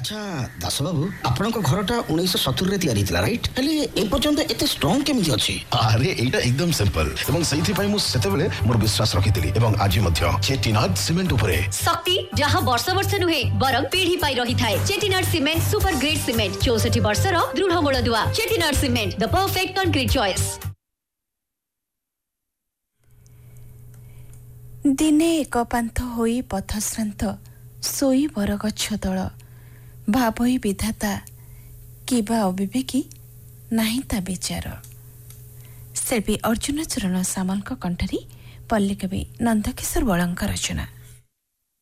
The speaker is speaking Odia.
আচ্ছা দাস বাবু, ଆପଣଙ୍କ ଘରଟା 1970ରେ ତିଆରି ହେଇଥିଲା ରାଇଟ୍? ହେଲେ ଏ ପର୍ଯ୍ୟନ୍ତ ଏତେ ଷ୍ଟ୍ରଙ୍ଗ କେମିତି ଅଛି? ଆରେ ଏଇଟା ଏକଦମ ସିମ୍ପଲ ଏବଂ ସେଇଥିପାଇଁ ମୁଁ ସେତେବେଳେ ମୋର ବିଶ୍ୱାସ ରଖିଥିଲି ଏବଂ ଆଜି ମଧ୍ୟ ଚେଟିନାଡ ସିମେଣ୍ଟ ଉପରେ ଶକ୍ତି ଯାହା ବର୍ଷ ବର୍ଷ ନୁହେଁ ବରଂ ପିଢି ପାଇ ରହିଥାଏ। ଚେଟିନାଡ ସିମେଣ୍ଟ ସୁପର ଗ୍ରେଡ୍ ସିମେଣ୍ଟ 64 ବର୍ଷର ଦୃଢ ମୂଳଦୁଆ। ଚେଟିନାଡ ସିମେଣ୍ଟ ଦ ପରଫେକ୍ଟ କଂକ୍ରିଟ ଚଏସ୍। ଦିନେ ଏକପାନ୍ଥ ହୋଇ ପଥଶ୍ରାନ୍ତ ଶୋଇ ବରଗଛ ତଳ ଭାବଇ ବିଧାତା କିବା ଅବିବେକୀ ନାହିଁ ତା ବିଚାର। ଶିଳ୍ପୀ ଅର୍ଜୁନ ଚରଣ ସାମଲଙ୍କ କଣ୍ଠରେ ପଲ୍ଲୀକବି ନନ୍ଦକିଶୋର ବଳଙ୍କ ରଚନା।